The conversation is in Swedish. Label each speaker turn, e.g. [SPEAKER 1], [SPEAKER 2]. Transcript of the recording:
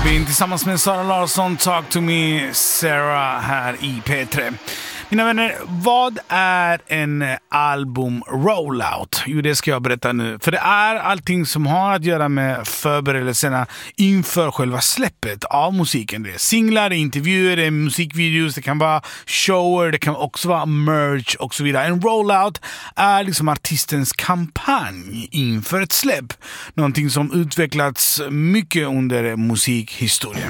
[SPEAKER 1] Robin tillsammans med Sara Larsson, Talk to me, Sarah här i P3. Mina vänner, vad är en album rollout? Jo, det ska jag berätta nu. För det är allting som har att göra med förberedelserna inför själva släppet av musiken. Det är singlar, det är intervjuer, det är musikvideos, det kan vara shower, det kan också vara merch och så vidare. En rollout är liksom artistens kampanj inför ett släpp. Någonting som utvecklats mycket under musikhistorien.